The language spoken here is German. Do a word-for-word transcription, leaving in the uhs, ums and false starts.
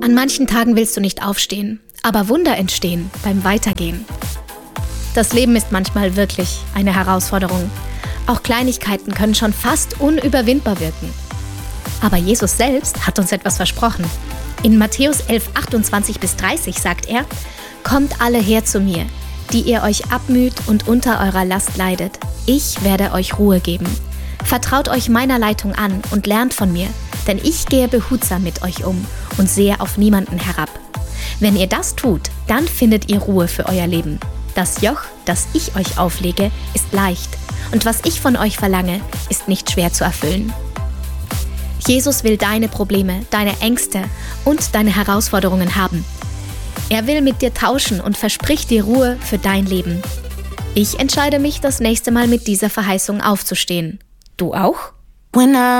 An manchen Tagen willst du nicht aufstehen, aber Wunder entstehen beim Weitergehen. Das Leben ist manchmal wirklich eine Herausforderung. Auch Kleinigkeiten können schon fast unüberwindbar wirken. Aber Jesus selbst hat uns etwas versprochen. In Matthäus elf, achtundzwanzig bis dreißig sagt er: Kommt alle her zu mir, die ihr euch abmüht und unter eurer Last leidet. Ich werde euch Ruhe geben. Vertraut euch meiner Leitung an und lernt von mir, denn ich gehe behutsam mit euch um und sehe auf niemanden herab. Wenn ihr das tut, dann findet ihr Ruhe für euer Leben. Das Joch, das ich euch auflege, ist leicht, und was ich von euch verlange, ist nicht schwer zu erfüllen. Jesus will deine Probleme, deine Ängste und deine Herausforderungen haben. Er will mit dir tauschen und verspricht dir Ruhe für dein Leben. Ich entscheide mich, das nächste Mal mit dieser Verheißung aufzustehen. Du auch? When I